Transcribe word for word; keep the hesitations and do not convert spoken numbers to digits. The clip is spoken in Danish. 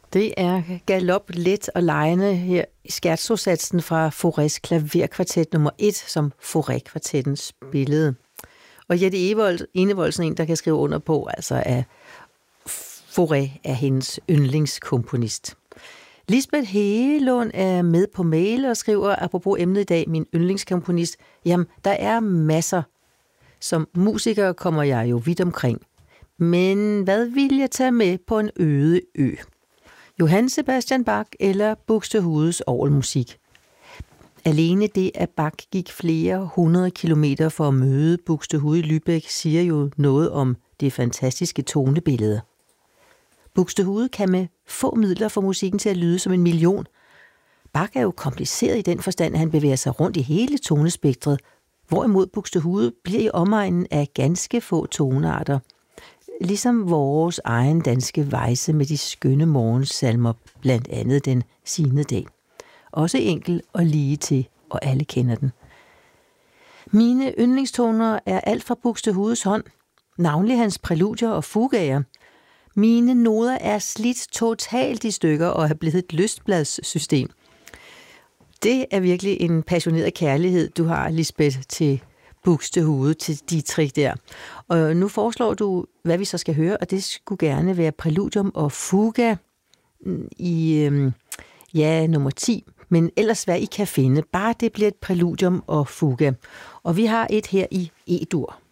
Det er galop, let og lejende her i scherzo-satsen fra Faurés klaverkvartet nummer et, som Fauré-kvartetten spillede. Og Jette Evold, Enevoldsen, en, der kan skrive under på, altså at Fauré er hendes yndlingskomponist. Lisbeth Hegelund er med på mail og skriver, apropos emnet i dag, min yndlingskomponist, jamen, der er masser. Som musiker kommer jeg jo vidt omkring. Men hvad vil jeg tage med på en øde ø? Johann Sebastian Bach eller Buxtehudes orgelmusik? Alene det, at Bach gik flere hundrede kilometer for at møde Buxtehude i Lübeck, siger jo noget om det fantastiske tonebillede. Buxtehude kan med få midler få musikken til at lyde som en million. Bach er jo kompliceret i den forstand, at han bevæger sig rundt i hele tonespektret, hvorimod Buxtehude bliver i omegnen af ganske få tonearter. Ligesom vores egen danske vejse med de skønne morgensalmer, blandt andet den sigende dag. Også enkel og lige til, og alle kender den. Mine yndlingstoner er alt fra Buxtehudes hånd, navnlig hans præludier og fugaer. Mine noder er slidt totalt i stykker og er blevet et lystbladssystem. Det er virkelig en passioneret kærlighed, du har, Lisbeth, til Buxtehude, til Dietrich der. Og nu foreslår du, hvad vi så skal høre, og det skulle gerne være præludium og fuga i øhm, ja, nummer ti. Men ellers hvad I kan finde, bare det bliver et præludium og fuga. Og vi har et her i E-dur.